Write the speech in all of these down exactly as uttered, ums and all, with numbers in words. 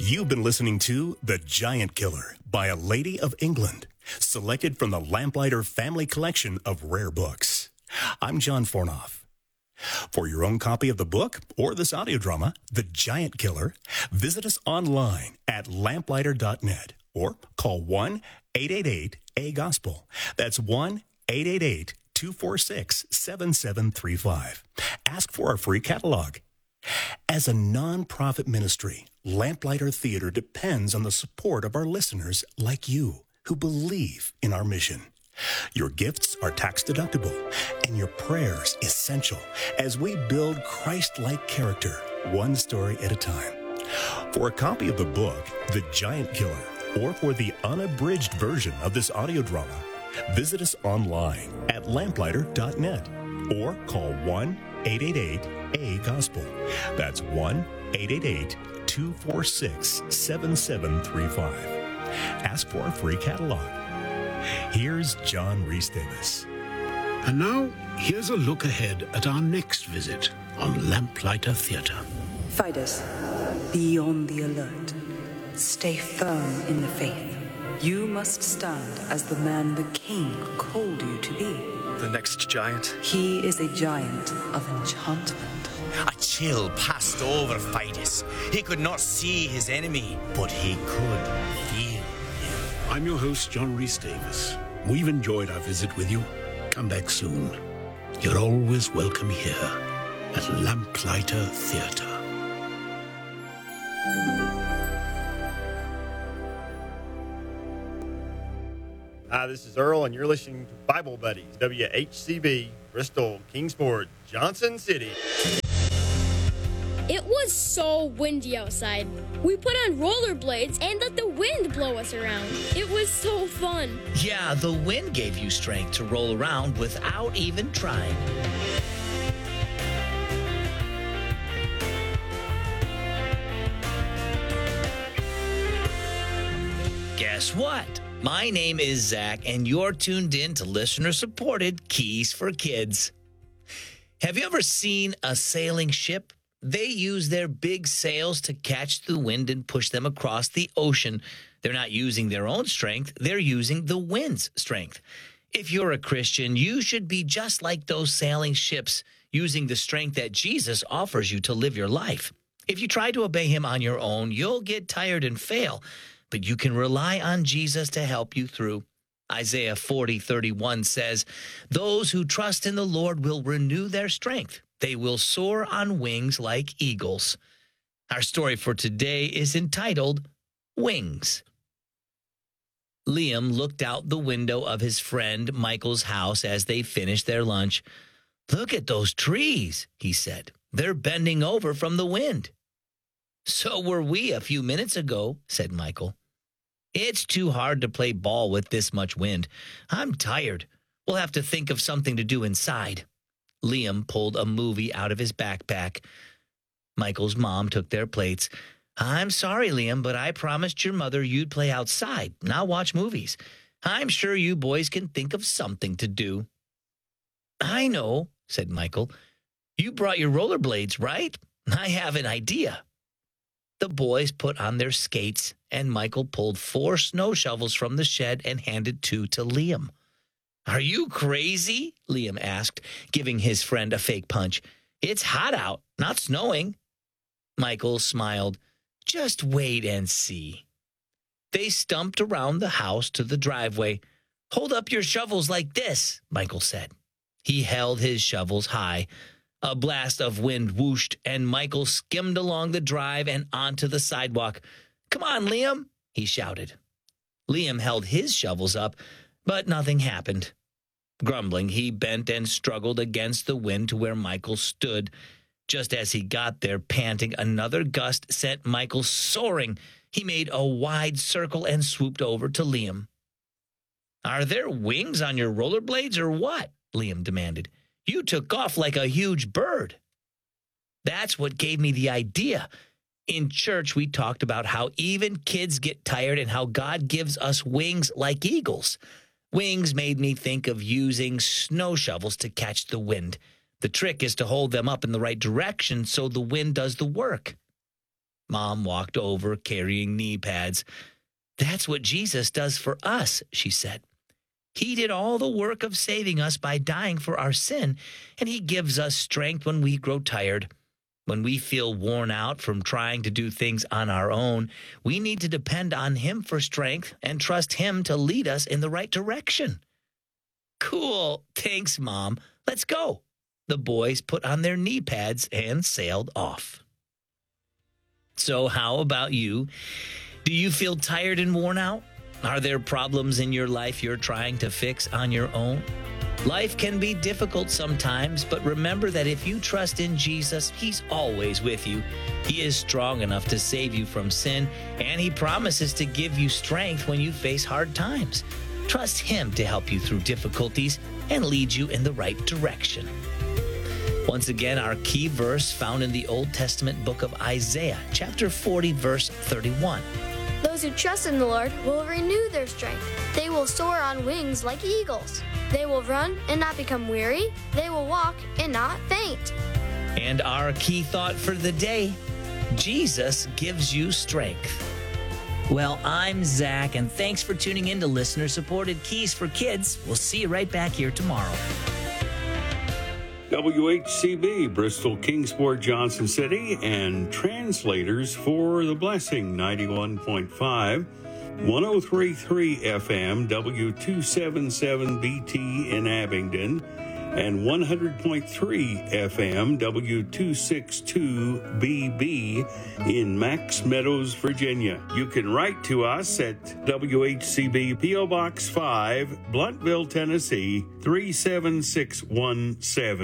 You've been listening to The Giant Killer by A Lady of England, selected from the Lamplighter Family Collection of rare books. I'm John Fornoff. For your own copy of the book or this audio drama, The Giant Killer, visit us online at lamplighter dot net or call one eight eight eight A Gospel. That's one eight eight eight two four six seven seven three five. Ask for our free catalog. As a non-profit ministry, Lamplighter Theater depends on the support of our listeners like you who believe in our mission. Your gifts are tax-deductible, and your prayers essential as we build Christ-like character one story at a time. For a copy of the book, The Giant Killer, or for the unabridged version of this audio drama, visit us online at lamplighter dot net or call one eight eight eight A Gospel. That's one eight eight eight two four six seven seven three five. Ask for a free catalog. Here's John Rhys-Davies. And now, here's a look ahead at our next visit on Lamplighter Theatre. Fidus, be on the alert. Stay firm in the faith. You must stand as the man the king called you to be. The next giant? He is a giant of enchantment. A chill passed over Fidus. He could not see his enemy, but he could feel him. I'm your host, John Rhys-Davies. We've enjoyed our visit with you. Come back soon. You're always welcome here at Lamplighter Theatre. Hi, this is Earl, and you're listening to Bible Buddies, W H C B, Bristol, Kingsport, Johnson City. It was so windy outside. We put on rollerblades and let the wind blow us around. It was so fun. Yeah, the wind gave you strength to roll around without even trying. Guess what? My name is Zach, and you're tuned in to listener-supported Keys for Kids. Have you ever seen a sailing ship? They use their big sails to catch the wind and push them across the ocean. They're not using their own strength. They're using the wind's strength. If you're a Christian, you should be just like those sailing ships, using the strength that Jesus offers you to live your life. If you try to obey him on your own, you'll get tired and fail, but you can rely on Jesus to help you through. Isaiah forty thirty-one says, "Those who trust in the Lord will renew their strength. They will soar on wings like eagles." Our story for today is entitled Wings. Liam looked out the window of his friend Michael's house as they finished their lunch. "Look at those trees," he said. "They're bending over from the wind." "So were we a few minutes ago," said Michael. "It's too hard to play ball with this much wind. I'm tired. We'll have to think of something to do inside." Liam pulled a movie out of his backpack. Michael's mom took their plates. "I'm sorry, Liam, but I promised your mother you'd play outside, not watch movies. I'm sure you boys can think of something to do." "I know," said Michael. "You brought your rollerblades, right? I have an idea." The boys put on their skates, and Michael pulled four snow shovels from the shed and handed two to Liam. "Are you crazy?" Liam asked, giving his friend a fake punch. "It's hot out, not snowing." Michael smiled. "Just wait and see." They stumped around the house to the driveway. "Hold up your shovels like this," Michael said. He held his shovels high. A blast of wind whooshed, and Michael skimmed along the drive and onto the sidewalk. "Come on, Liam," he shouted. Liam held his shovels up, but nothing happened. Grumbling, he bent and struggled against the wind to where Michael stood. Just as he got there, panting, another gust sent Michael soaring. He made a wide circle and swooped over to Liam. "Are there wings on your rollerblades or what?" Liam demanded. "You took off like a huge bird." "That's what gave me the idea. In church, we talked about how even kids get tired and how God gives us wings like eagles. Wings made me think of using snow shovels to catch the wind. The trick is to hold them up in the right direction so the wind does the work." Mom walked over carrying knee pads. That's what Jesus does for us, she said. He did all the work of saving us by dying for our sin, and he gives us strength when we grow tired. When we feel worn out from trying to do things on our own, we need to depend on him for strength and trust him to lead us in the right direction. Cool. Thanks, Mom. Let's go. The boys put on their knee pads and sailed off. So how about you? Do you feel tired and worn out? Are there problems in your life you're trying to fix on your own? Life can be difficult sometimes, but remember that if you trust in Jesus, he's always with you. He is strong enough to save you from sin, and he promises to give you strength when you face hard times. Trust him to help you through difficulties and lead you in the right direction. Once again, our key verse found in the Old Testament book of Isaiah, chapter forty, verse thirty-one. Those who trust in the Lord will renew their strength. They will soar on wings like eagles. They will run and not become weary. They will walk and not faint. And our key thought for the day, Jesus gives you strength. Well, I'm Zach, and thanks for tuning in to listener-supported Keys for Kids. We'll see you right back here tomorrow. W H C B, Bristol, Kingsport, Johnson City, and translators for The Blessing, ninety-one point five, one oh three point three F M, W two seventy-seven B T in Abingdon, and one hundred point three F M, W two sixty-two B B in Max Meadows, Virginia. You can write to us at W H C B, P O Box five, Blunttville, Tennessee, three seven six one seven.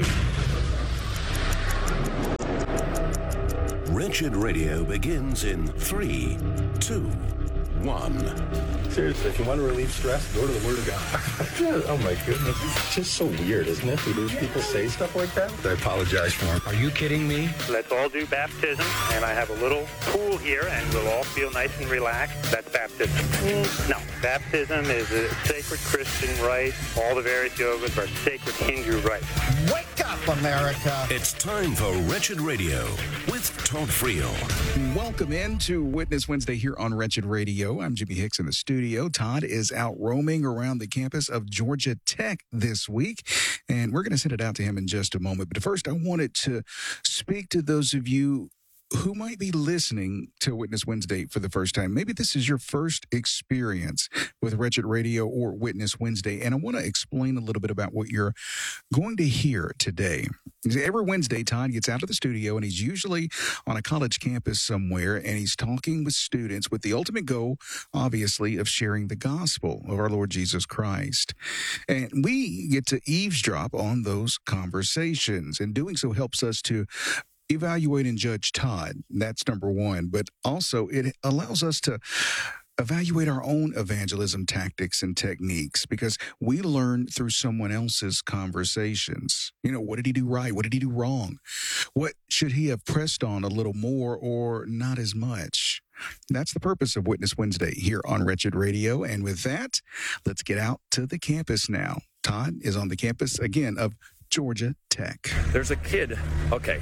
Wretched Radio begins in three, two, one. Seriously, if you want to relieve stress, go to the Word of God. Oh my goodness. It's just so weird, isn't it? Do people say stuff like that? I apologize for them. Are you kidding me? Let's all do baptism, and I have a little pool here, and we'll all feel nice and relaxed. That's baptism. Mm. No, baptism is a sacred Christian rite. All the various yogas are sacred Hindu rites. Wake up, America! It's time for Wretched Radio with Todd Friel. Welcome in to Witness Wednesday here on Wretched Radio. I'm Jimmy Hicks in the studio. Todd is out roaming around the campus of Georgia Tech this week, and we're going to send it out to him in just a moment. But first, I wanted to speak to those of you who might be listening to Witness Wednesday for the first time. Maybe this is your first experience with Wretched Radio or Witness Wednesday, and I want to explain a little bit about what you're going to hear today. Every Wednesday, Todd gets out of the studio, and he's usually on a college campus somewhere, and he's talking with students with the ultimate goal, obviously, of sharing the gospel of our Lord Jesus Christ. And we get to eavesdrop on those conversations, and doing so helps us to evaluate and judge Todd. That's number one. But also, it allows us to evaluate our own evangelism tactics and techniques, because we learn through someone else's conversations. You know, what did he do right? What did he do wrong? What should he have pressed on a little more or not as much? That's the purpose of Witness Wednesday here on Wretched Radio. And with that, let's get out to the campus now. Todd is on the campus again of Georgia Tech. There's a kid. Okay.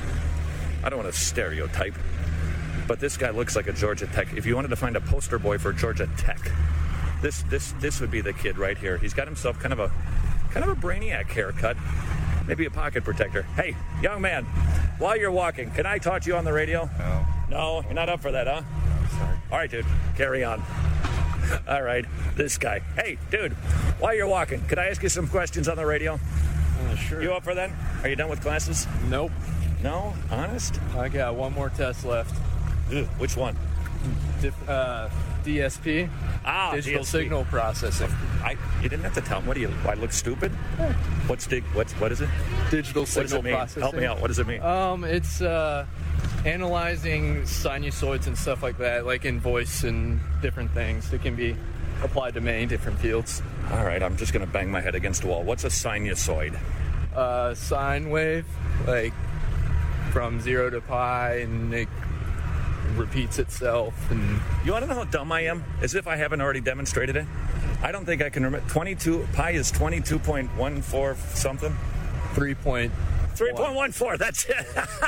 I don't want to stereotype, but this guy looks like a Georgia Tech. If you wanted to find a poster boy for Georgia Tech, this this this would be the kid right here. He's got himself kind of a kind of a brainiac haircut, maybe a pocket protector. Hey, young man, while you're walking, can I talk to you on the radio? No. No, you're not up for that, huh? No, sorry. All right, dude, carry on. All right, this guy. Hey, dude, while you're walking, could I ask you some questions on the radio? Uh, sure. You up for that? Are you done with classes? Nope. No? Honest? I got one more test left. Ugh, which one? Dif- uh, D S P. Ah, Digital D S P. Signal Processing. I, you didn't have to tell me. What do you, I look stupid? Yeah. What's dig, what's, what is it? Digital what Signal does it mean? Processing. Help me out. What does it mean? Um, it's uh, analyzing sinusoids and stuff like that, like in voice and different things that can be applied to many different fields. All right, I'm just going to bang my head against the wall. What's a sinusoid? Uh, sine wave, like from zero to pi, and it repeats itself. And you want to know how dumb I am? As if I haven't already demonstrated it. I don't think I can remember. twenty-two pi is twenty-two point one four something. Three point three point one four, that's it.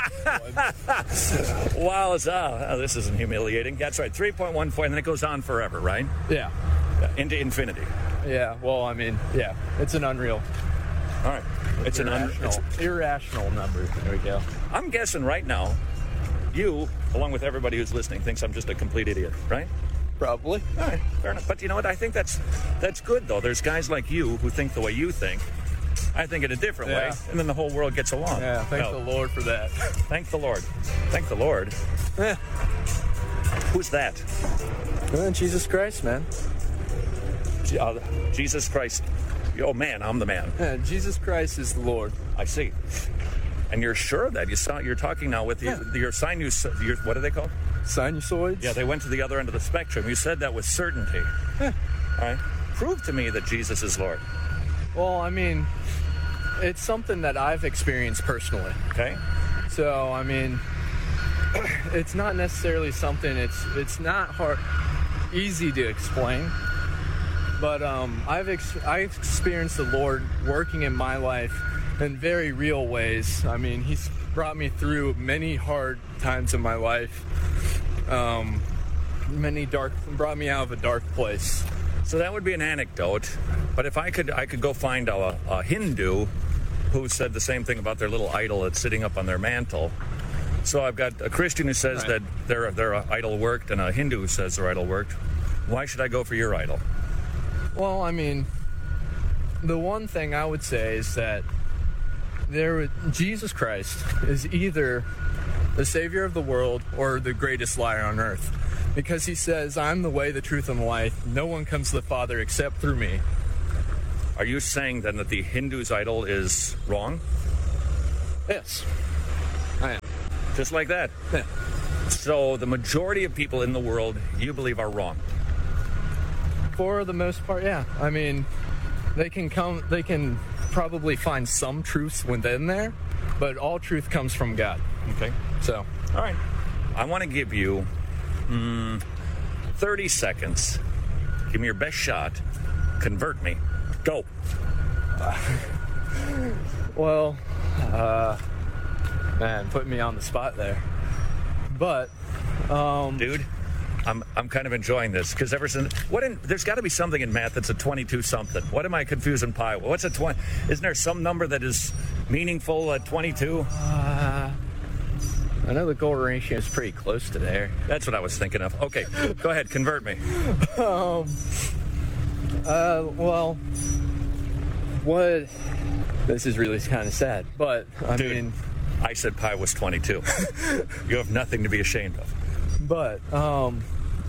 Wow, it's, uh, oh, this isn't humiliating. That's right, three point one four, and then it goes on forever, right? Yeah. yeah. Into infinity. Yeah, well, I mean, yeah, it's an unreal. All right. It's irrational, an un- it's, irrational number. There we go. I'm guessing right now, you, along with everybody who's listening, thinks I'm just a complete idiot, right? Probably. All right, fair enough. But you know what? I think that's that's good, though. There's guys like you who think the way you think. I think in a different yeah. way, and then the whole world gets along. Yeah, thank no. the Lord for that. Thank the Lord. Thank the Lord. Yeah. Who's that? Uh, Jesus Christ, man. Uh, Jesus Christ. Oh, man, I'm the man. Yeah, Jesus Christ is the Lord. I see. And you're sure of that? You saw, you're talking now with the, yeah. your sinus... Your, what are they called? Sinusoids? Yeah, they went to the other end of the spectrum. You said that with certainty. Yeah. All right. Prove to me that Jesus is Lord. Well, I mean, it's something that I've experienced personally. Okay. So, I mean, it's not necessarily something, it's it's not hard, easy to explain. But um, I've ex- I've experienced the Lord working in my life in very real ways. I mean, He's brought me through many hard times in my life. Um, many dark, brought me out of a dark place. So that would be an anecdote. But if I could, I could go find a, a Hindu who said the same thing about their little idol that's sitting up on their mantle. So I've got a Christian who says right. that their their idol worked, and a Hindu who says their idol worked. Why should I go for your idol? Well, I mean, the one thing I would say is that there, Jesus Christ is either the Savior of the world or the greatest liar on earth. Because He says, I'm the way, the truth, and the life. No one comes to the Father except through me. Are you saying then that the Hindu's idol is wrong? Yes. I am. Just like that? Yeah. So the majority of people in the world, you believe, are wrong? For the most part, yeah. I mean, they can come, they can probably find some truths within there, but all truth comes from God. Okay. So, all right. I want to give you mm, thirty seconds. Give me your best shot. Convert me. Go. Uh, well, uh, man, put me on the spot there. But, um... Dude, I'm I'm kind of enjoying this, because ever since... What in, there's got to be something in math that's a twenty-two something. What am I confusing pi with? What's a twenty? Isn't there some number that is meaningful at twenty-two? Uh... I know the golden ratio is pretty close to there. That's what I was thinking of. Okay, go ahead, convert me. Um, uh, well, what... This is really kind of sad, but, I Dude, mean... I said pi was twenty-two. You have nothing to be ashamed of. But, um,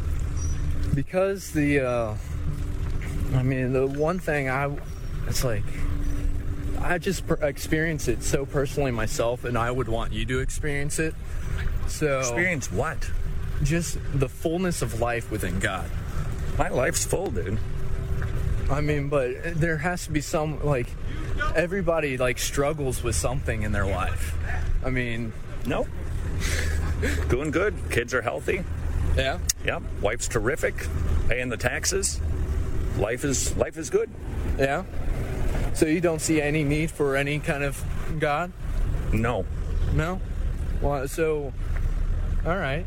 because the, uh, I mean, the one thing I, it's like... I just per- experience it so personally myself, and I would want you to experience it. So experience what? Just the fullness of life within God. My life's full, dude. I mean, but there has to be some, like, everybody, like, struggles with something in their life. I mean... Nope. Doing good. Kids are healthy. Yeah? Yep. Wife's terrific. Paying the taxes. Life is life is good. Yeah? So you don't see any need for any kind of God? No. No? Well, so, all right.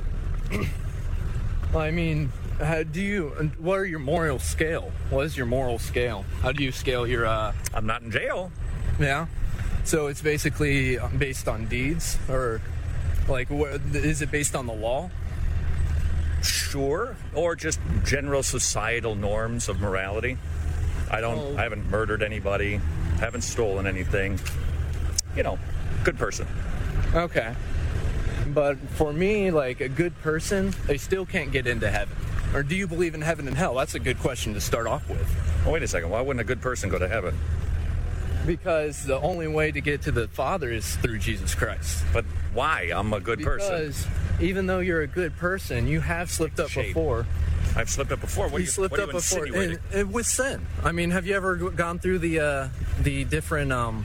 Well, I mean, how do you, what are your moral scale? What is your moral scale? How do you scale your, uh... I'm not in jail. Yeah? So it's basically based on deeds? Or, like, what, is it based on the law? Sure. Or just general societal norms of morality. I don't, oh. I haven't murdered anybody, haven't stolen anything. You know, good person. Okay. But for me, like, a good person, they still can't get into heaven. Or do you believe in heaven and hell? That's a good question to start off with. Oh, wait a second. Why wouldn't a good person go to heaven? Because the only way to get to the Father is through Jesus Christ. But why? I'm a good because person. Because even though you're a good person, you have slipped up Shade. before. I've slipped up before. What you, you slipped what up are you before insinuating? and, and with sin. I mean, have you ever gone through the uh, the different um,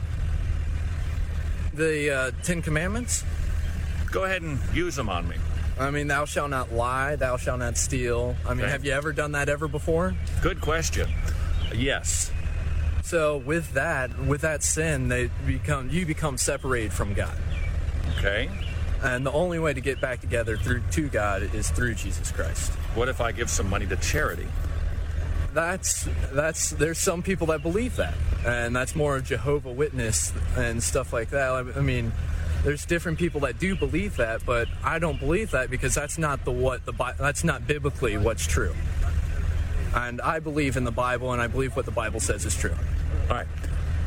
the uh, Ten Commandments? Go ahead and use them on me. I mean, thou shalt not lie, thou shalt not steal. I mean, Okay. Have you ever done that ever before? Good question. Yes. So with that, with that sin, they become you become separated from God. Okay. And the only way to get back together through to God is through Jesus Christ. What if I give some money to charity? That's that's there's some people that believe that, and that's more of Jehovah Witness and stuff like that. I mean, there's different people that do believe that, but I don't believe that because that's not the what the that's not biblically what's true. And I believe in the Bible, and I believe what the Bible says is true. All right.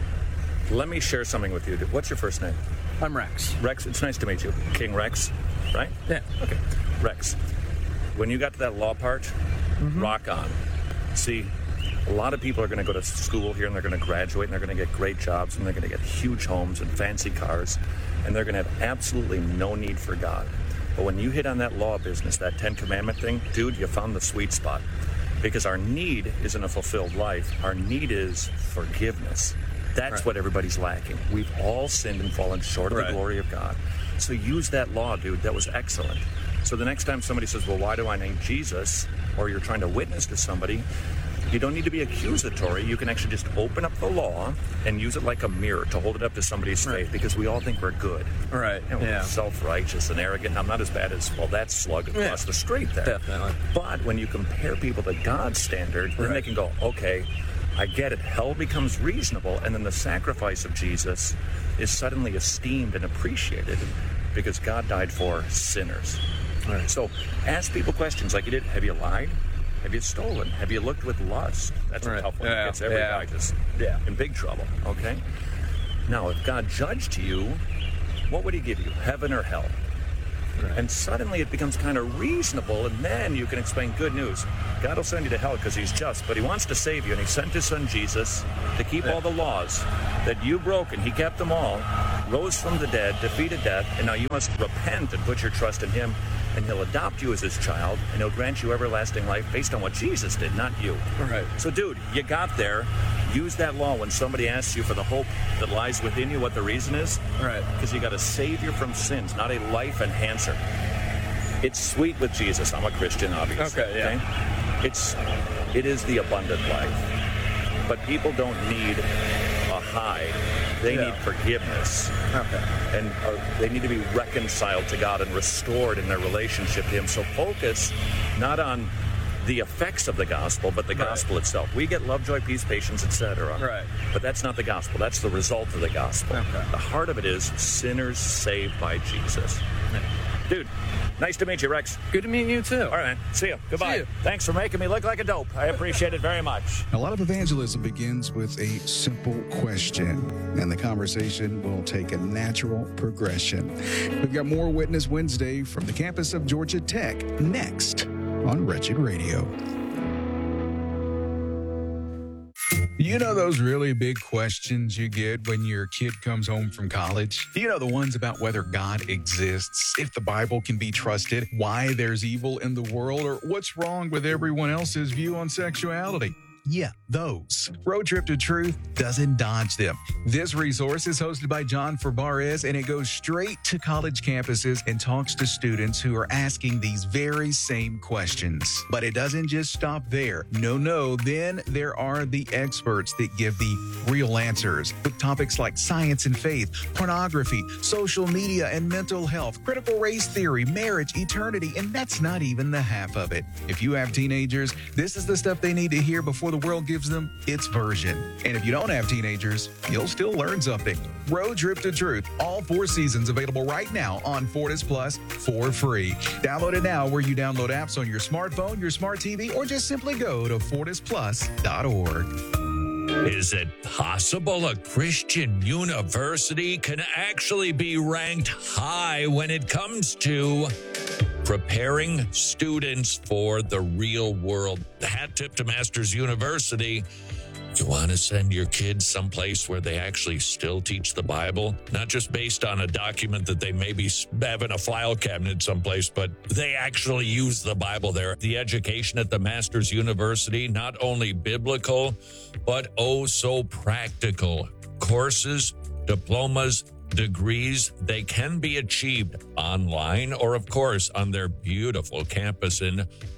Let me share something with you. What's your first name? I'm Rex. Rex, it's nice to meet you. King Rex, right? Yeah. Okay. Rex, when you got to that law part, mm-hmm. rock on. See, a lot of people are going to go to school here and they're going to graduate and they're going to get great jobs and they're going to get huge homes and fancy cars and they're going to have absolutely no need for God. But when you hit on that law business, that Ten Commandment thing, dude, you found the sweet spot. Because our need isn't a fulfilled life. Our need is forgiveness. That's right. What everybody's lacking. We've all sinned and fallen short of right. the glory of God. So use that law, dude. That was excellent. So the next time somebody says, well, why do I need Jesus? Or you're trying to witness to somebody, you don't need to be accusatory. You can actually just open up the law and use it like a mirror to hold it up to somebody's right. faith because we all think we're good. Right. And we're yeah. self-righteous and arrogant. I'm not as bad as, well, that slug across yeah. the street there. Definitely. But when you compare people to God's standard, then right. they can go, okay, I get it. Hell becomes reasonable. And then the sacrifice of Jesus is suddenly esteemed and appreciated because God died for sinners. Right. So ask people questions like you did. Have you lied? Have you stolen? Have you looked with lust? That's right. a tough one. Yeah. It gets every yeah. guy just yeah. in big trouble, okay? Now, if God judged you, what would he give you, heaven or hell? Right. And suddenly it becomes kind of reasonable, and then you can explain good news. God will send you to hell because he's just, but he wants to save you, and he sent his son Jesus to keep yeah. all the laws that you broke, and he kept them all, rose from the dead, defeated death, and now you must repent and put your trust in him, and he'll adopt you as his child, and he'll grant you everlasting life based on what Jesus did, not you. Right. So, dude, you got there. Use that law when somebody asks you for the hope that lies within you, what the reason is. Right. Because you got a savior from sins, not a life enhancer. It's sweet with Jesus. I'm a Christian, obviously. Okay, yeah. Okay? It's, it is the abundant life. But people don't need a high. They yeah. need forgiveness. Okay. And uh, they need to be reconciled to God and restored in their relationship to him. So focus not on the effects of the gospel, but the right. gospel itself. We get love, joy, peace, patience, et cetera. Right. But that's not the gospel. That's the result of the gospel. Okay. The heart of it is sinners saved by Jesus. Yeah. Dude, nice to meet you, Rex. Good to meet you, too. All right, man. See you. Goodbye. See you. Thanks for making me look like a dope. I appreciate it very much. A lot of evangelism begins with a simple question, and the conversation will take a natural progression. We've got more Witness Wednesday from the campus of Georgia Tech next on Wretched Radio. You know those really big questions you get when your kid comes home from college? You know the ones about whether God exists, if the Bible can be trusted, why there's evil in the world, or what's wrong with everyone else's view on sexuality? Yeah, those. Road Trip to Truth doesn't dodge them. This resource is hosted by John Ferbarez, and it goes straight to college campuses and talks to students who are asking these very same questions. But it doesn't just stop there. No, no. Then there are the experts that give the real answers with topics like science and faith, pornography, social media and mental health, critical race theory, marriage, eternity, and that's not even the half of it. If you have teenagers, this is the stuff they need to hear before the world gives them its version. And if you don't have teenagers, you'll still learn something. Road Trip to Truth, all four seasons available right now on Fortis Plus for free. Download it now where you download apps on your smartphone, your smart T V, or just simply go to fortis plus dot org. Is it possible a Christian university can actually be ranked high when it comes to preparing students for the real world? The hat tip to Masters University. You want to send your kids someplace where they actually still teach the Bible, not just based on a document that they maybe have in a file cabinet someplace, but they actually use the Bible there. The education at the Masters University, not only biblical, but oh so practical. Courses, diplomas, degrees, they can be achieved online or, of course, on their beautiful campus in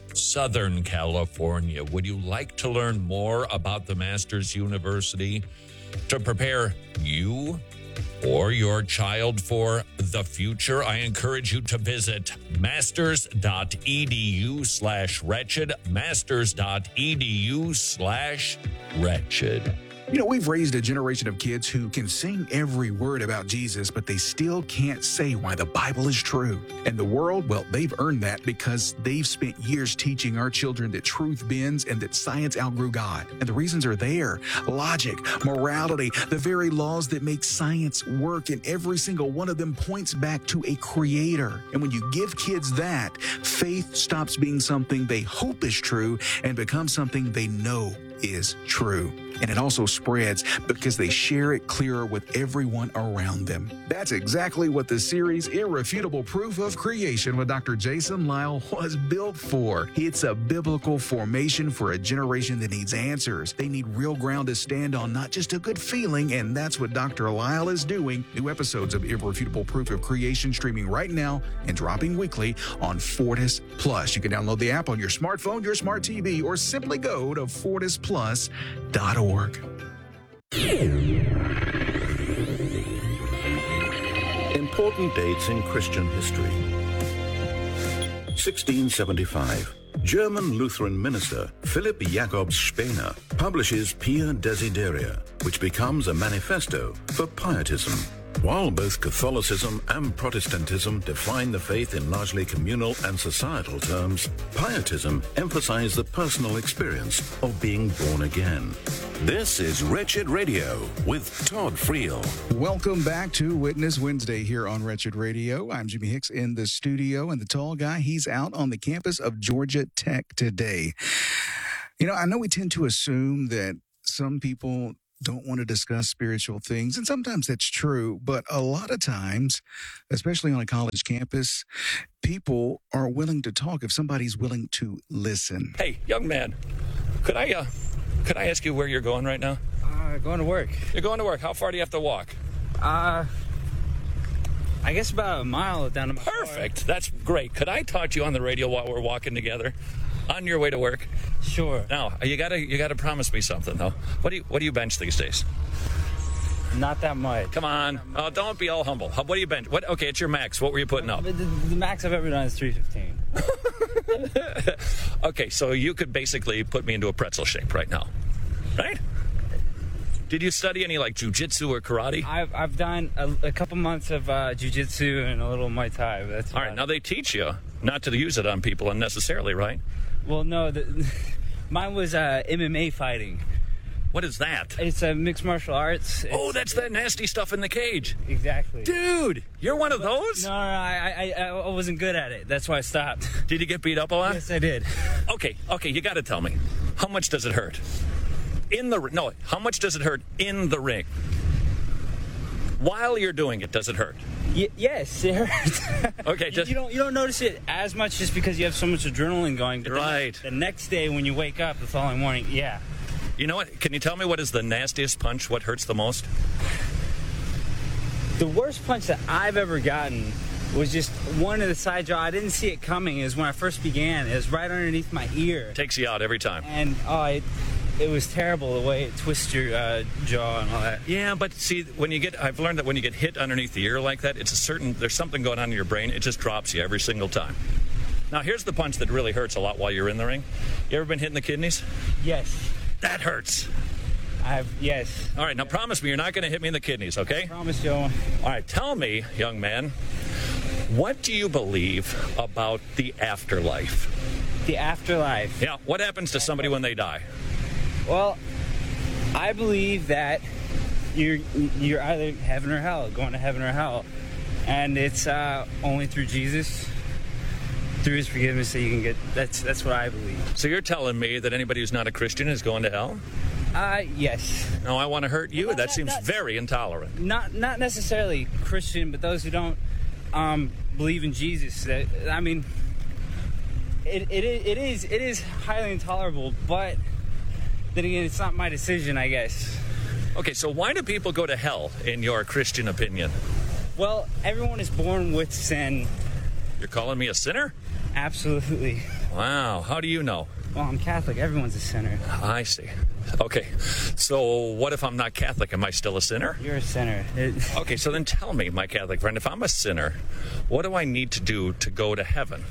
Southern California. Would you like to learn more about the Masters University to prepare you or your child for the future? I encourage you to visit masters.edu slash wretched, masters.edu slash wretched. You know, we've raised a generation of kids who can sing every word about Jesus, but they still can't say why the Bible is true. And the world, well, they've earned that because they've spent years teaching our children that truth bends and that science outgrew God. And the reasons are there. Logic, morality, the very laws that make science work, and every single one of them points back to a creator. And when you give kids that, faith stops being something they hope is true and becomes something they know is true. And it also spreads because they share it clearer with everyone around them. That's exactly what the series Irrefutable Proof of Creation with Doctor Jason Lisle was built for. It's a biblical formation for a generation that needs answers. They need real ground to stand on, not just a good feeling, and that's what Doctor Lisle is doing. New episodes of Irrefutable Proof of Creation streaming right now and dropping weekly on Fortis Plus. You can download the app on your smartphone, your smart T V, or simply go to fortis plus dot org. Important dates in Christian history. sixteen seventy-five. German Lutheran minister Philipp Jakob Spener publishes Pia Desideria, which becomes a manifesto for pietism. While both Catholicism and Protestantism define the faith in largely communal and societal terms, pietism emphasizes the personal experience of being born again. This is Wretched Radio with Todd Friel. Welcome back to Witness Wednesday here on Wretched Radio. I'm Jimmy Hicks in the studio, and the tall guy, he's out on the campus of Georgia Tech today. You know, I know we tend to assume that some people don't want to discuss spiritual things, and sometimes that's true, but a lot of times, especially on a college campus, people are willing to talk if somebody's willing to listen. Hey, young man, could I, uh, could I ask you where you're going right now? Uh, going to work. You're going to work. How far do you have to walk? Uh, I guess about a mile down to my Perfect. car. That's great. Could I talk to you on the radio while we're walking together? On your way to work? Sure. Now, you gotta you gotta promise me something though. What do you what do you bench these days? Not that much. Come on. Oh, don't be all humble. What do you bench? What okay, it's your max. What were you putting up? The, the max I've ever done is three fifteen. Okay, so you could basically put me into a pretzel shape right now. Right? Did you study any like jiu-jitsu or karate? I've I've done a, a couple months of uh, jiu-jitsu and a little Muay Thai. But that's all right. Now they teach you not to use it on people unnecessarily, right? Well, no, the, mine was uh, M M A fighting. What is that? It's a uh, mixed martial arts. It's, oh, that's that nasty stuff in the cage. Exactly. Dude, you're one of those? No, no, no I, I, I wasn't good at it. That's why I stopped. Did you get beat up a lot? Yes, I did. Okay, okay, you got to tell me. How much does it hurt? In the no, how much does it hurt in the ring? While you're doing it, does it hurt? Y- yes, it hurts. Okay, just you don't you don't notice it as much just because you have so much adrenaline going. But right. The, the next day when you wake up the following morning, yeah. You know what? Can you tell me what is the nastiest punch? What hurts the most? The worst punch that I've ever gotten was just one of the side jaw. I didn't see it coming. Is when I first began. It was right underneath my ear. Takes you out every time. And oh, it, it was terrible the way it twists your uh, jaw and all that. Yeah, but see, when you get, I've learned that when you get hit underneath the ear like that, it's a certain, there's something going on in your brain. It just drops you every single time. Now, here's the punch that really hurts a lot while you're in the ring. You ever been hit in the kidneys? Yes. That hurts. I've, yes. All right, now promise me you're not going to hit me in the kidneys, okay? I promise, Joe. All right, tell me, young man, what do you believe about the afterlife? The afterlife? Yeah, what happens to somebody when they die? Well, I believe that you're you're either heaven or hell, going to heaven or hell. And it's uh, only through Jesus, through his forgiveness that you can get, that's that's what I believe. So you're telling me that anybody who's not a Christian is going to hell? Uh, yes. No, I want to hurt you? Well, that not, seems not, very intolerant. Not not necessarily Christian, but those who don't um, believe in Jesus. That, I mean, it, it it is it is highly intolerable, but then again, it's not my decision, I guess. Okay, so why do people go to hell, in your Christian opinion? Well, everyone is born with sin. You're calling me a sinner? Absolutely. Wow. How do you know? Well, I'm Catholic. Everyone's a sinner. I see. Okay. So what if I'm not Catholic? Am I still a sinner? You're a sinner. It... Okay, so then tell me, my Catholic friend, if I'm a sinner, what do I need to do to go to heaven?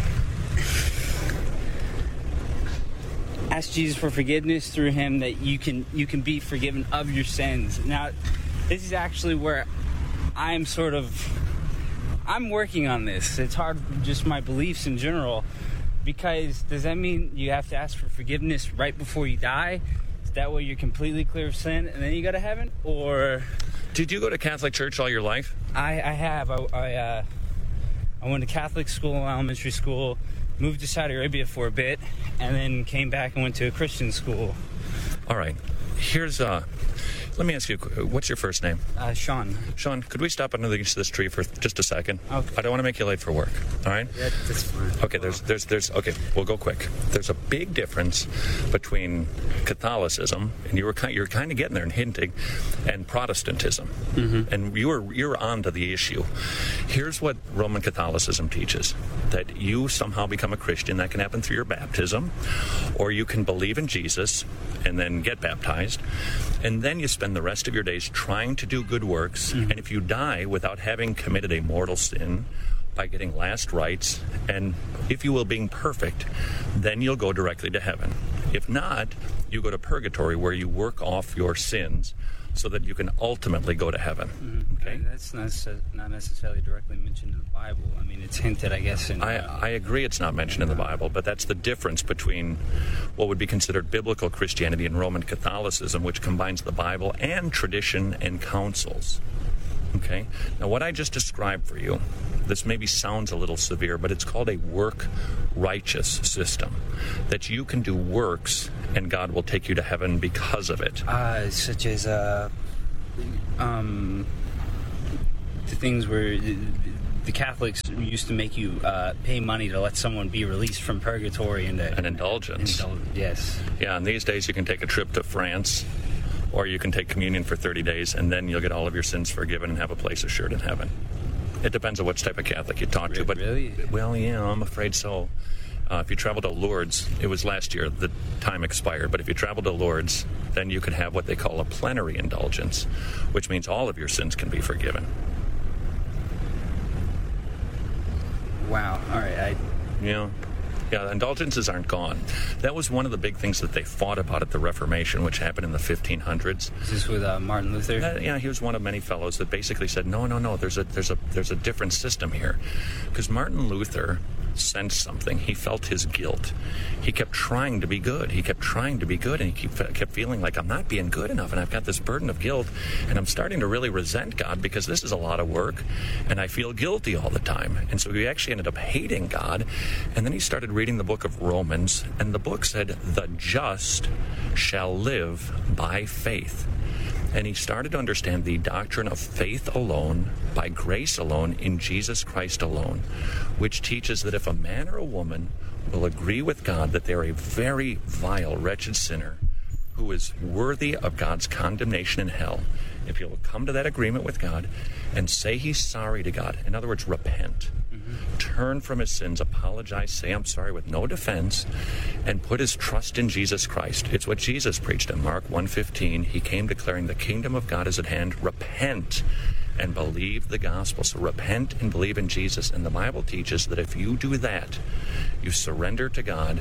Ask Jesus for forgiveness through him, that you can you can be forgiven of your sins. Now, this is actually where I'm sort of I'm working on this. It's hard, just my beliefs in general, because does that mean you have to ask for forgiveness right before you die? Is that way you're completely clear of sin and then you go to heaven? Or did you go to Catholic church all your life? I, I have. I I, uh, I went to Catholic school, elementary school. Moved to Saudi Arabia for a bit, and then came back and went to a Christian school. All right. Here's, uh, let me ask you, what's your first name? Uh, Sean. Sean, could we stop under this tree for just a second? Okay. I don't want to make you late for work, all right? Yeah, that's fine. Okay, there's, there's, there's, okay, we'll go quick. There's a big difference between Catholicism, and you were kind, you're kind of getting there and hinting, and Protestantism. Mm-hmm. And you were, you're on to the issue. Here's what Roman Catholicism teaches, that you somehow become a Christian. That can happen through your baptism, or you can believe in Jesus and then get baptized, and then you spend the rest of your days trying to do good works, mm-hmm. and if you die without having committed a mortal sin, by getting last rites, and if you will, being perfect, then you'll go directly to heaven. If not, you go to purgatory, where you work off your sins so that you can ultimately go to heaven. Mm-hmm. Okay, that's not, not necessarily directly mentioned in the Bible. I mean, it's hinted, I guess. In, I, uh, I agree it's not mentioned in the Bible, but that's the difference between what would be considered biblical Christianity and Roman Catholicism, which combines the Bible and tradition and councils. Okay? Now, what I just described for you, this maybe sounds a little severe, but it's called a work-righteous system. That you can do works, and God will take you to heaven because of it. Uh, such as, uh, um, the things where the Catholics used to make you uh, pay money to let someone be released from purgatory. And an indulgence. Indul- yes. Yeah, and these days you can take a trip to France, or you can take communion for thirty days, and then you'll get all of your sins forgiven and have a place assured in heaven. It depends on which type of Catholic you talk to. But really? Well, yeah, I'm afraid so. Uh, if you travel to Lourdes, it was last year, the time expired, but if you travel to Lourdes, then you could have what they call a plenary indulgence, which means all of your sins can be forgiven. Wow, all right. I... Yeah. Yeah, indulgences aren't gone. That was one of the big things that they fought about at the Reformation, which happened in the fifteen hundreds. Is this with uh, Martin Luther? Uh, yeah, he was one of many fellows that basically said, no, no, no, there's a there's a there's a different system here. Because Martin Luther sensed something. He felt his guilt. He kept trying to be good. He kept trying to be good, and he kept feeling like, I'm not being good enough, and I've got this burden of guilt, and I'm starting to really resent God because this is a lot of work, and I feel guilty all the time. And so he actually ended up hating God, and then he started reading the book of Romans, and the book said, the just shall live by faith. And he started to understand the doctrine of faith alone, by grace alone, in Jesus Christ alone, which teaches that if a man or a woman will agree with God that they're a very vile, wretched sinner who is worthy of God's condemnation in hell, if he will come to that agreement with God and say he's sorry to God, in other words, repent, mm-hmm. turn from his sins, apologize, say I'm sorry with no defense, and put his trust in Jesus Christ. It's what Jesus preached in Mark one fifteen. He came declaring the kingdom of God is at hand. Repent and believe the gospel. So repent and believe in Jesus. And the Bible teaches that if you do that, you surrender to God,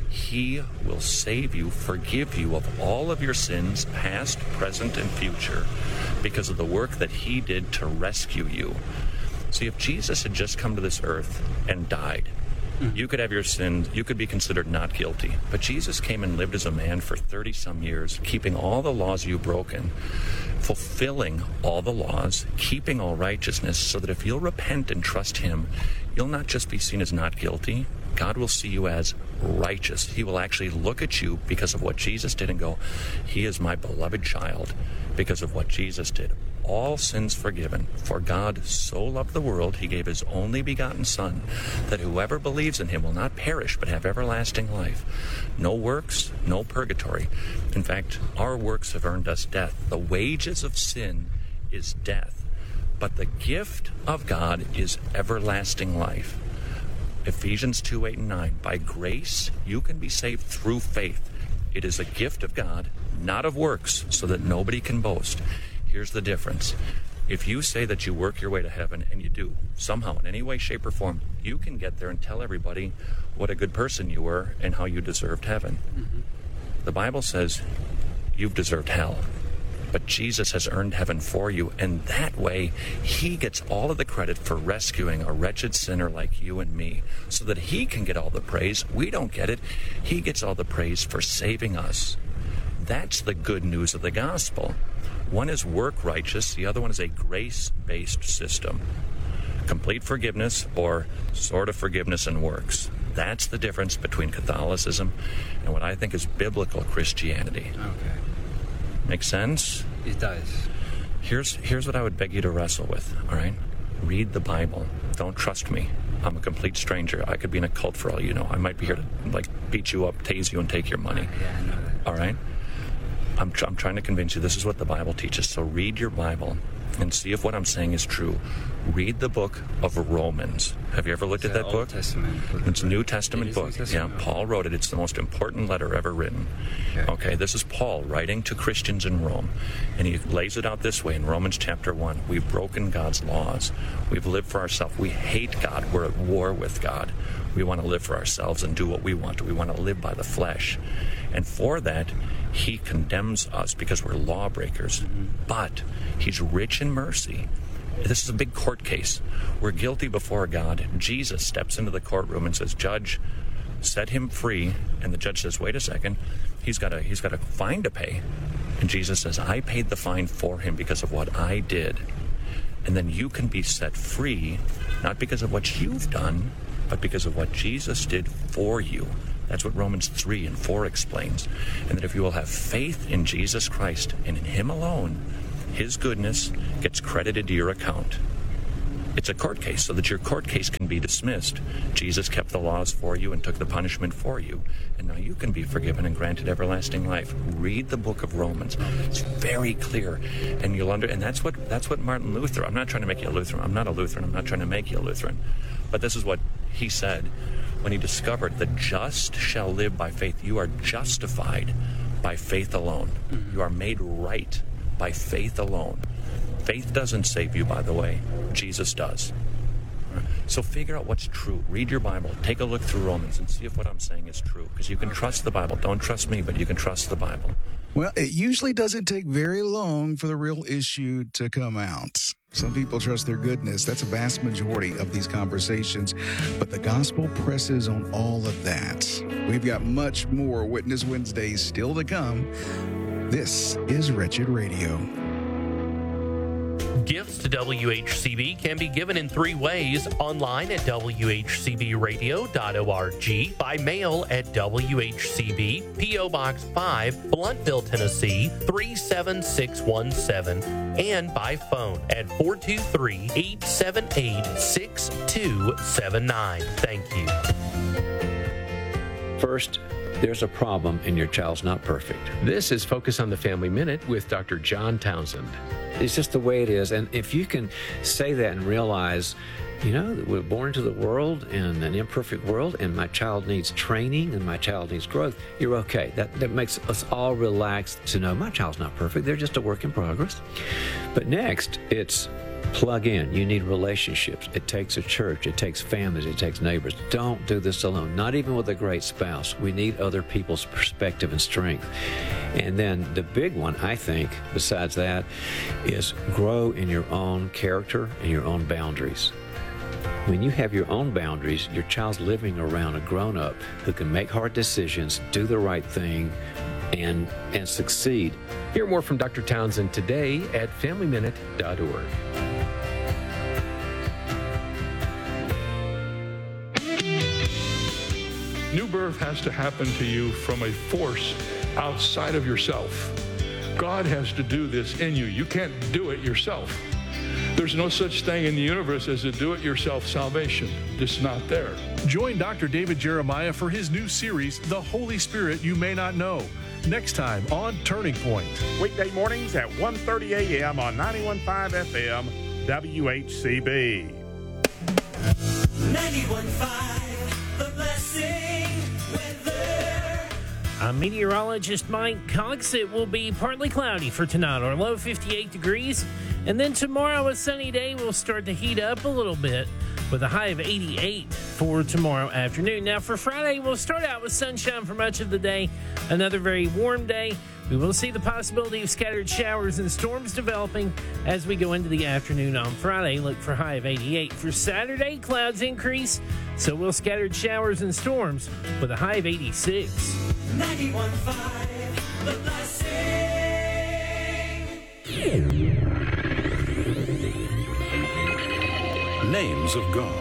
he will save you, forgive you of all of your sins, past, present, and future, because of the work that he did to rescue you. See, if Jesus had just come to this earth and died, you could have your sins, you could be considered not guilty. But Jesus came and lived as a man for thirty-some years, keeping all the laws you've broken, fulfilling all the laws, keeping all righteousness, so that if you'll repent and trust him, you'll not just be seen as not guilty, God will see you as righteous. He will actually look at you because of what Jesus did and go, he is my beloved child because of what Jesus did. All sins forgiven. For God so loved the world, he gave his only begotten Son, that whoever believes in him will not perish but have everlasting life. No works, no purgatory. In fact, our works have earned us death. The wages of sin is death, but the gift of God is everlasting life. Ephesians two, eight, and nine. By grace, you can be saved through faith. It is a gift of God, not of works, so that nobody can boast. Here's the difference. If you say that you work your way to heaven, and you do, somehow, in any way, shape, or form, you can get there and tell everybody what a good person you were and how you deserved heaven. Mm-hmm. The Bible says you've deserved hell, but Jesus has earned heaven for you, and that way, he gets all of the credit for rescuing a wretched sinner like you and me, so that he can get all the praise. We don't get it. He gets all the praise for saving us. That's the good news of the gospel. One is work righteous, the other one is a grace-based system. Complete forgiveness or sort of forgiveness and works. That's the difference between Catholicism and what I think is biblical Christianity. Okay. Make sense? It does. Here's here's what I would beg you to wrestle with, all right? Read the Bible. Don't trust me. I'm a complete stranger. I could be in a cult for all you know. I might be here to, like, beat you up, tase you, and take your money. Yeah, I know that. All right? I'm, tr- I'm trying to convince you this is what the Bible teaches. So read your Bible and see if what I'm saying is true. Read the book of Romans. Have you ever looked It's at that Old book? Testament book. It's a New Testament It is book. New Testament. Yeah, Paul wrote it. It's the most important letter ever written. Okay. Okay, this is Paul writing to Christians in Rome. And he lays it out this way in Romans chapter one. We've broken God's laws. We've lived for ourselves. We hate God. We're at war with God. We want to live for ourselves and do what we want. We want to live by the flesh. And for that, he condemns us because we're lawbreakers. Mm-hmm. But he's rich in mercy. This is a big court case. We're guilty before God. Jesus steps into the courtroom and says, "Judge, set him free." And the judge says, "Wait a second. He's got a he's got a fine to pay." And Jesus says, "I paid the fine for him because of what I did." And then you can be set free, not because of what you've done, but because of what Jesus did for you. That's what Romans three and four explains. And that if you will have faith in Jesus Christ and in him alone, his goodness gets credited to your account. It's a court case so that your court case can be dismissed. Jesus kept the laws for you and took the punishment for you. And now you can be forgiven and granted everlasting life. Read the book of Romans. It's very clear. And you'll under and that's what that's what Martin Luther, I'm not trying to make you a Lutheran. I'm not a Lutheran. I'm not trying to make you a Lutheran. But this is what he said when he discovered the just shall live by faith. You are justified by faith alone. You are made right by faith alone. Faith doesn't save you, by the way. Jesus does. So figure out what's true. Read your Bible. Take a look through Romans and see if what I'm saying is true. Because you can trust the Bible. Don't trust me, but you can trust the Bible. Well, it usually doesn't take very long for the real issue to come out. Some people trust their goodness. That's a vast majority of these conversations. But the gospel presses on all of that. We've got much more Witness Wednesdays still to come. This is Wretched Radio. Gifts to W H C B can be given in three ways: online at w h c b radio dot org, by mail at W H C B, P O Box five, Blountville, Tennessee three seven six one seven, and by phone at four two three, eight seven eight, six two seven nine. Thank you. First, there's a problem and your child's not perfect. This is Focus on the Family Minute with Doctor John Townsend. It's just the way it is. And if you can say that and realize, you know, that we're born into the world in an imperfect world and my child needs training and my child needs growth, you're okay. That, that makes us all relaxed to know my child's not perfect. They're just a work in progress. But next, it's plug in. You need relationships. It takes a church. It takes families. It takes neighbors. Don't do this alone. Not even with a great spouse. We need other people's perspective and strength. And then the big one, I think, besides that, is grow in your own character and your own boundaries. When you have your own boundaries, your child's living around a grown-up who can make hard decisions, do the right thing, and and succeed. Hear more from Doctor Townsend today at family minute dot org. New birth has to happen to you from a force outside of yourself. God has to do this in you. You can't do it yourself. There's no such thing in the universe as a do-it-yourself salvation. It's not there. Join Doctor David Jeremiah for his new series, The Holy Spirit You May Not Know, next time on Turning Point. Weekday mornings at one thirty a.m. on ninety-one point five F M W H C B. ninety-one point five I'm meteorologist Mike Cox. It will be partly cloudy for tonight, our low fifty-eight degrees. And then tomorrow, a sunny day, will start to heat up a little bit with a high of eighty-eight for tomorrow afternoon. Now, for Friday, we'll start out with sunshine for much of the day. Another very warm day. We will see the possibility of scattered showers and storms developing as we go into the afternoon on Friday. Look for a high of eighty-eight. For Saturday, clouds increase, so we'll scattered showers and storms with a high of eighty-six. ninety-one point five, The Blessing. Names of God.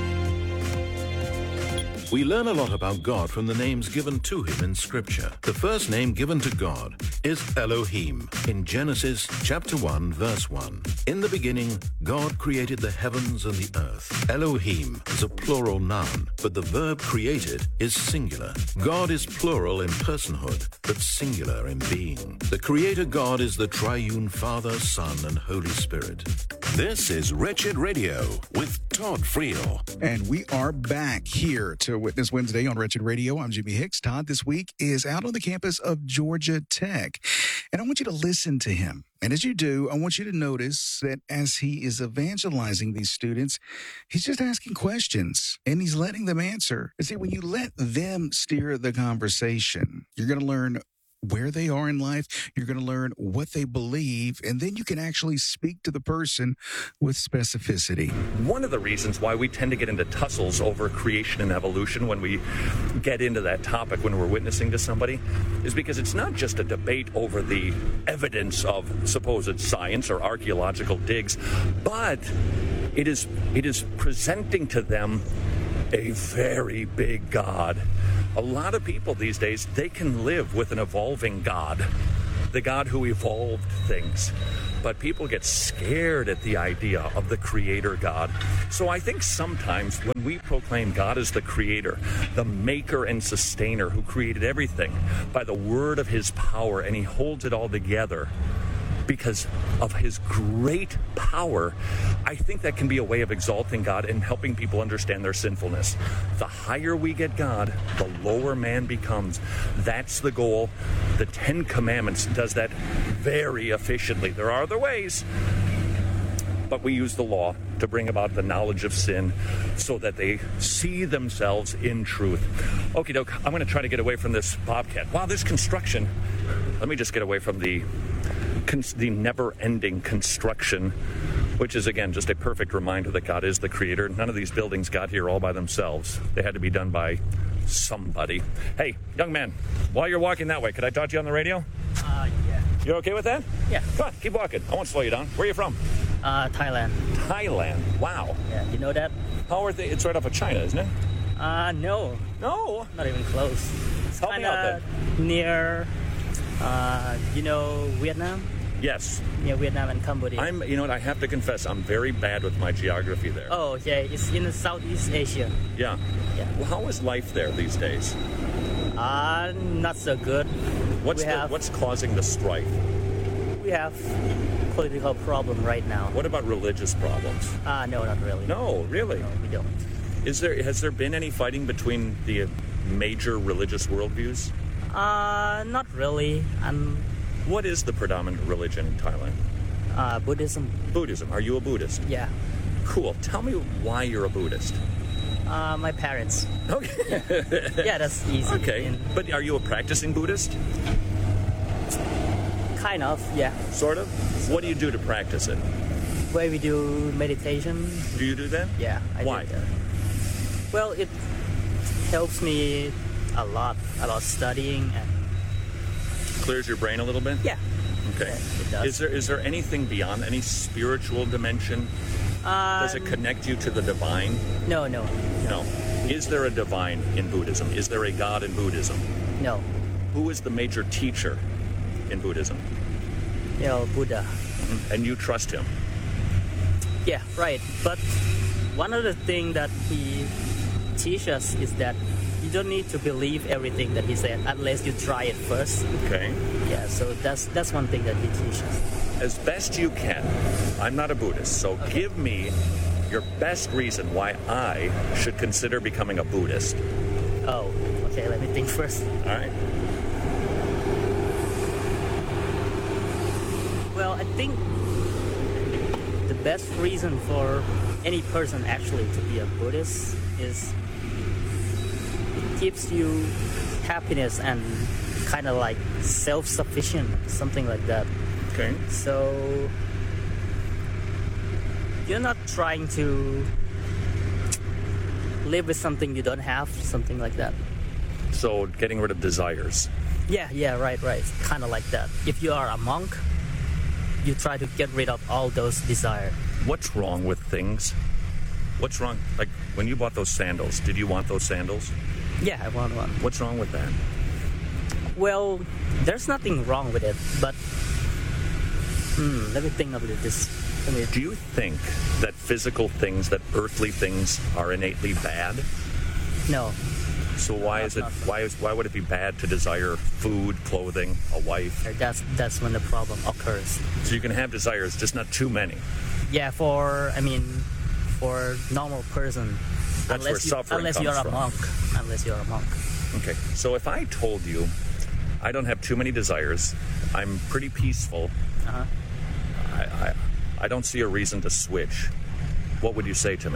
We learn a lot about God from the names given to him in Scripture. The first name given to God is Elohim in Genesis chapter one, verse one. In the beginning, God created the heavens and the earth. Elohim is a plural noun, but the verb created is singular. God is plural in personhood, but singular in being. The Creator God is the triune Father, Son, and Holy Spirit. This is Wretched Radio with Todd Friel. And we are back here to Witness Wednesday on Wretched Radio. I'm Jimmy Hicks. Todd this week is out on the campus of Georgia Tech. And I want you to listen to him. And as you do, I want you to notice that as he is evangelizing these students, he's just asking questions and he's letting them answer. And see, when you let them steer the conversation, you're going to learn where they are in life, you're going to learn what they believe, and then you can actually speak to the person with specificity. One of the reasons why we tend to get into tussles over creation and evolution when we get into that topic when we're witnessing to somebody is because it's not just a debate over the evidence of supposed science or archaeological digs, but it is it is presenting to them a very big God. A lot of people these days, they can live with an evolving God, the God who evolved things. But people get scared at the idea of the Creator God. So I think sometimes when we proclaim God as the Creator, the maker and sustainer who created everything by the word of his power, and he holds it all together because of his great power, I think that can be a way of exalting God and helping people understand their sinfulness. The higher we get God, the lower man becomes. That's the goal. The Ten Commandments does that very efficiently. There are other ways, but we use the law to bring about the knowledge of sin so that they see themselves in truth. Okie doke, I'm going to try to get away from this bobcat. Wow, this construction. Let me just get away from the the never-ending construction, which is, again, just a perfect reminder that God is the Creator. None of these buildings got here all by themselves. They had to be done by somebody. Hey, young man, while you're walking that way, could I talk to you on the radio? Uh, yeah. You're okay with that? Yeah. Come on, keep walking. I won't slow you down. Where are you from? Uh, Thailand. Thailand. Wow. Yeah, you know that? How are they? It's right off of China, isn't it? Uh, no. No? Not even close. It's Help me out then. Near, uh, you know, Vietnam? Yes. Near Vietnam and Cambodia. I'm, you know what, I have to confess, I'm very bad with my geography there. Oh, yeah, it's in the Southeast Asia. Yeah. Yeah. Well, how is life there these days? Uh, not so good. What's we the, have, what's causing the strife? We have political problem right now. What about religious problems? Uh, no, not really. No, really? No, we don't. Is there, has there been any fighting between the major religious worldviews? Uh, not really. I'm... What is the predominant religion in Thailand? Uh, Buddhism. Buddhism. Are you a Buddhist? Yeah. Cool. Tell me why you're a Buddhist. Uh, my parents. Okay. Yeah, yeah, that's easy. Okay. And but are you a practicing Buddhist? Kind of, yeah. Sort of? What do you do to practice it? Where we do meditation. Do you do that? Yeah. I Why? Do that. Well, it helps me a lot about studying and clears your brain a little bit? Yeah. Okay. Yeah, it does. Is there is there anything beyond any spiritual dimension? Um, Does it connect you to the divine? No, no, no. Is there a divine in Buddhism? Is there a God in Buddhism? No. Who is the major teacher in Buddhism? You know, Buddha. Mm-hmm. And you trust him? Yeah, right. But one of the things that he teaches us is that you don't need to believe everything that he said unless you try it first. Okay. Yeah, so that's that's one thing that he teaches. As best you can. I'm not a Buddhist, so okay. Give me your best reason why I should consider becoming a Buddhist. Oh, okay, let me think first. All right. Well, I think the best reason for any person actually to be a Buddhist is it gives you happiness and kind of like self-sufficient, something like that. Okay. So you're not trying to live with something you don't have, something like that. So getting rid of desires. Yeah, yeah, right, right. Kind of like that. If you are a monk, you try to get rid of all those desires. What's wrong with things? What's wrong? Like when you bought those sandals, did you want those sandals? Yeah, I want one. What's wrong with that? Well, there's nothing wrong with it, but hmm, let me think of this. Let me... Do you think that physical things, that earthly things, are innately bad? No. So why No, is it? not- Why is? Why would it be bad to desire food, clothing, a wife? That's that's when the problem occurs. So you can have desires, just not too many. Yeah, for I mean, for normal person. That's unless where you, suffering unless comes you're a from. monk. Unless you're a monk. Okay. So if I told you, I don't have too many desires, I'm pretty peaceful. Uh-huh. I, I I don't see a reason to switch. What would you say to me?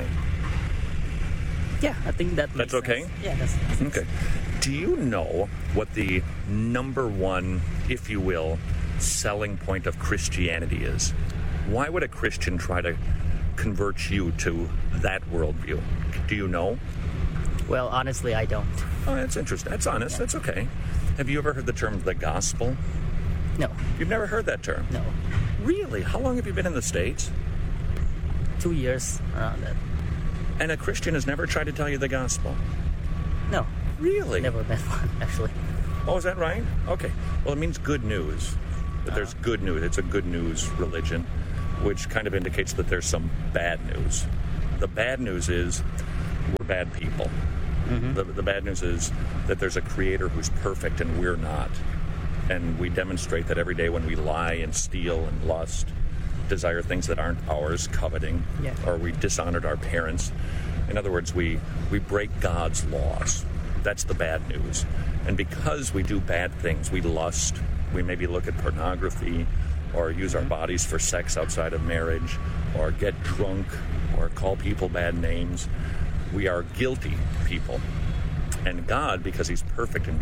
Yeah, I think that. That's makes okay? sense. Yeah, that's. Okay. Do you know what the number one, if you will, selling point of Christianity is? Why would a Christian try to convert you to that worldview? Do you know? Well, honestly, I don't. Oh, that's interesting. That's honest. That's okay. Have you ever heard the term the gospel? No. You've never heard that term? No. Really? How long have you been in the States? Two years around that. And a Christian has never tried to tell you the gospel? No. Really? Never met one, actually. Oh, is that right? Okay. Well, it means good news. That there's good news. It's a good news religion, which kind of indicates that there's some bad news. The bad news is we're bad people. Mm-hmm. The, the bad news is that there's a creator who's perfect and we're not. And we demonstrate that every day when we lie and steal and lust, desire things that aren't ours, coveting, Yeah. or we dishonored our parents. In other words, we, we break God's laws. That's the bad news. And because we do bad things, we lust, we maybe look at pornography, or use our bodies for sex outside of marriage, or get drunk, or call people bad names. We are guilty people. And God, because he's perfect and